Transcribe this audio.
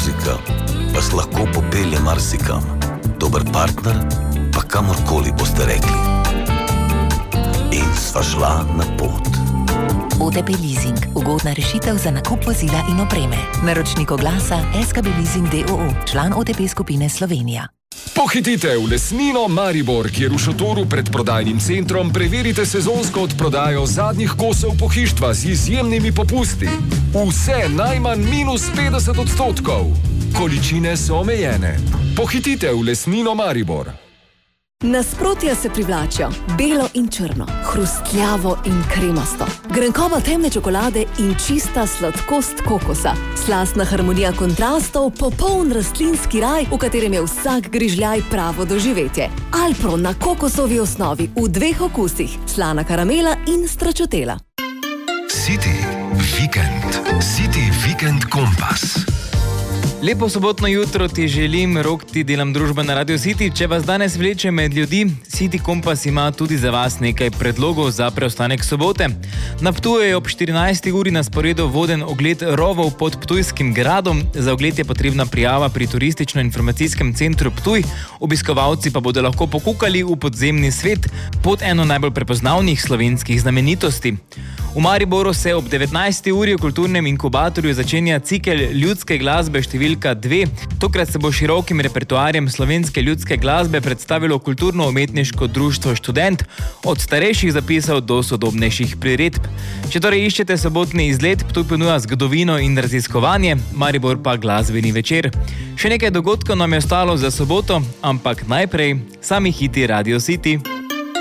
muzika vas lahko popelje marsikam. Dober partner pa kamorkoli boste rekli. In sva šla na pot. OTP Leasing. Ugodna rešitev za nakup vozila in opreme. Naročnik oglasa SKB Leasing d.o.o. Član OTP skupine Slovenija. Pohitite v Lesnino Maribor, kjer v šotoru pred prodajnim centrom preverite sezonsko odprodajo zadnjih kosov pohištva z izjemnimi popusti. Vse najmanj -50%. Količine so omejene. Pohitite v Lesnino Maribor. Nasprotja se privlačijo. Belo in črno, hrustljavo in kremasto. Grenkoba temne čokolade in čista sladkost kokosa. Slastna harmonija kontrastov, popoln rastlinski raj, v katerem je vsak grižljaj pravo doživetje. Alpro na kokosovi osnovi v 2 okusih. Slana karamela in stračotela. City Weekend Kompas. Lepo sobotno jutro ti želim, Rok, ti delam družba na Radio City. Če vas danes vleče med ljudi, City Kompas ima tudi za vas nekaj predlogov za preostanek sobote. Na Ptuju je ob 14. uri na sporedu voden ogled rovov pod Ptujskim gradom. Za ogled je potrebna prijava pri Turistično-informacijskem centru Ptuj. Obiskovalci pa bodo lahko pokukali v podzemni svet pod eno najbolj prepoznavnih slovenskih znamenitosti. V Mariboru se ob 19. uri v kulturnem inkubatorju začenja cikel ljudske glasbe številka 2. Tokrat se bo širokim repertoarjem slovenske ljudske glasbe predstavilo kulturno-umetniško društvo Študent, od starejših zapisov do sodobnejših priredb. Če torej iščete sobotni izlet, Ptuj ponuja zgodovino in raziskovanje, Maribor pa glasbeni večer. Še nekaj dogodkov nam je ostalo za soboto, ampak najprej sami hiti Radio City.